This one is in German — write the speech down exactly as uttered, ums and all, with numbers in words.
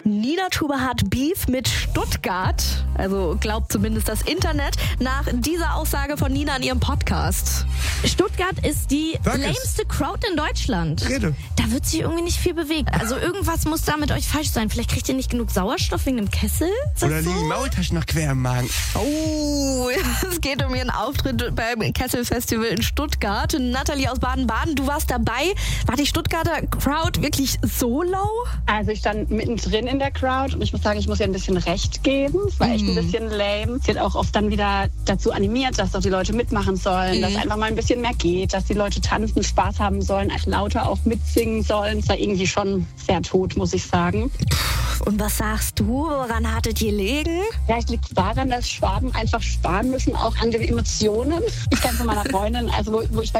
Nina Chuba hat Beef mit Stuttgart. Also glaubt zumindest das Internet nach dieser Aussage von Nina in ihrem Podcast. Stuttgart ist die Sag es. lameste Crowd in Deutschland. Rede. Da wird sich irgendwie nicht viel bewegt. Also irgendwas muss da mit euch falsch sein. Vielleicht kriegt ihr nicht genug Sauerstoff wegen dem Kessel? Ist das Oder liegen so? die Maultaschen noch quer im Magen? Oh, es geht um ihren Auftritt beim Kessel-Festival in Stuttgart. Nathalie aus Baden-Baden, du warst dabei. War die Stuttgarter Crowd wirklich so low? Also ich stand mittendrin in der Crowd und ich muss sagen, ich muss ihr ein bisschen recht geben. Es war echt ein bisschen lame. Sie hat auch oft dann wieder dazu animiert, dass doch die Leute mitmachen sollen, Mhm. dass einfach mal ein bisschen mehr geht, dass die Leute tanzen, Spaß haben sollen, lauter auch mitsingen sollen. Es war irgendwie schon sehr tot, muss ich sagen. Und was sagst du? Woran hattet ihr liegen? Vielleicht liegt es daran, dass Schwaben einfach sparen müssen, auch an den Emotionen. Ich kenne von meiner Freundin, also wo, wo ich bei